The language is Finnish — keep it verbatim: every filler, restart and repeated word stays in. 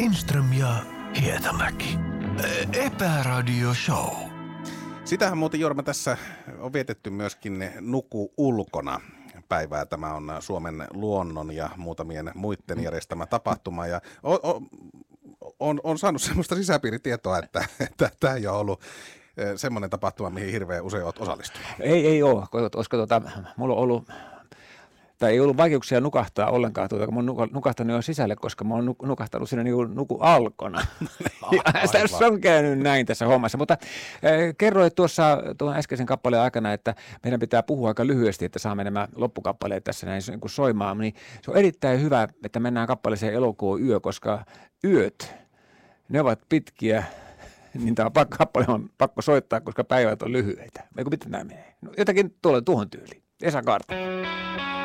Lindström ja Hietamäki. Epäradio Show. Sitähän muuten, Jorma, tässä on vietetty myöskin Nuku ulkona päivää. Tämä on Suomen luonnon ja muutamien muiden järjestämä tapahtuma. Ja on, on, on, on saanut semmoista sisäpiiritietoa, että, että tämä ei ole ollut semmoinen tapahtuma, mihin hirveän usein olet osallistunut. Ei, ei ole, koska tuota, mulla on ollut, tai ei ollut vaikeuksia nukahtaa ollenkaan, tuota, kun mä oon nukahtanut jo sisälle, koska mä oon nukahtanut siinä niin nuku alkona. Se on käynyt näin tässä hommassa, mutta äh, kerroit tuossa tuon äskeisen kappaleen aikana, että meidän pitää puhua aika lyhyesti, että saamme nämä loppukappaleet tässä näin niin kuin soimaan, niin se on erittäin hyvä, että mennään kappaleeseen Elokuun yö, koska yöt, ne ovat pitkiä. Niin tämä kappale on pakko soittaa, koska päivät on lyhyitä. Eikö pitää näin menee? No, jotakin tuolle tuohon tyyliin. Esa Kaarta.